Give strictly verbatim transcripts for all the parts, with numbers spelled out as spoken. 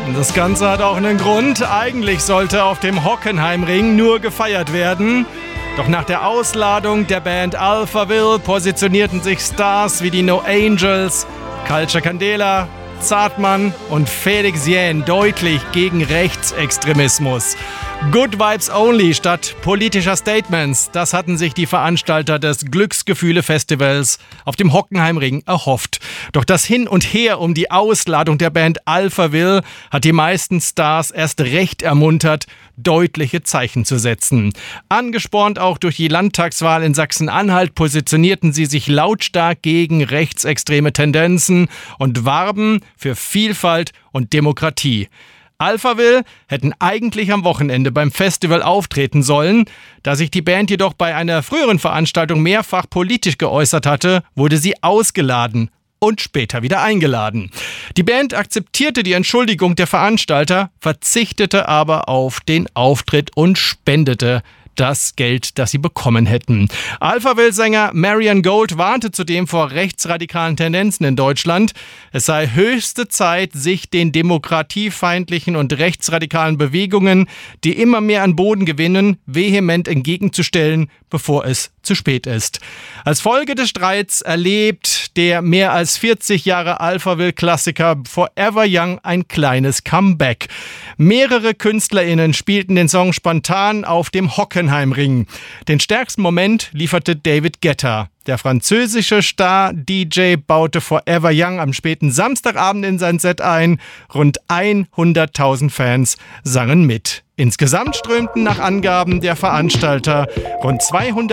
Das Ganze hat auch einen Grund. Eigentlich sollte auf dem Hockenheimring nur gefeiert werden. Doch nach der Ausladung der Band Alphaville positionierten sich Stars wie die No Angels, Culture Candela, Zartmann und Felix Jähn deutlich gegen Rechtsextremismus. Good Vibes Only statt politischer Statements, das hatten sich die Veranstalter des Glücksgefühle-Festivals auf dem Hockenheimring erhofft. Doch das Hin und Her um die Ausladung der Band Alphaville hat die meisten Stars erst recht ermuntert, deutliche Zeichen zu setzen. Angespornt auch durch die Landtagswahl in Sachsen-Anhalt positionierten sie sich lautstark gegen rechtsextreme Tendenzen und warben für Vielfalt und Demokratie. Alphaville hätten eigentlich am Wochenende beim Festival auftreten sollen. Da sich die Band jedoch bei einer früheren Veranstaltung mehrfach politisch geäußert hatte, wurde sie ausgeladen und später wieder eingeladen. Die Band akzeptierte die Entschuldigung der Veranstalter, verzichtete aber auf den Auftritt und spendete das Geld, das sie bekommen hätten. Alphaville-Sänger Marian Gold warnte zudem vor rechtsradikalen Tendenzen in Deutschland. Es sei höchste Zeit, sich den demokratiefeindlichen und rechtsradikalen Bewegungen, die immer mehr an Boden gewinnen, vehement entgegenzustellen, bevor es zu spät ist. Als Folge des Streits erlebt der mehr als vierzig Jahre Alphaville-Klassiker Forever Young ein kleines Comeback. Mehrere KünstlerInnen spielten den Song spontan auf dem Hockenheimring. Den stärksten Moment lieferte David Guetta. Der französische Star-D J baute Forever Young am späten Samstagabend in sein Set ein. Rund hunderttausend Fans sangen mit. Insgesamt strömten nach Angaben der Veranstalter rund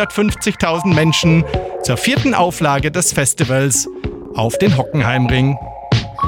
zweihundertfünfzigtausend Menschen zur vierten Auflage des Festivals auf den Hockenheimring.